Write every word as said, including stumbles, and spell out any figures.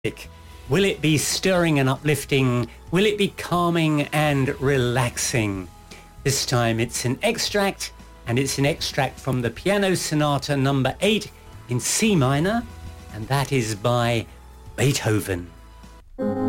Will it be stirring and uplifting? Will it be calming and relaxing? This time it's an extract, and it's an extract from the Piano Sonata number eight in C minor, and that is by Beethoven.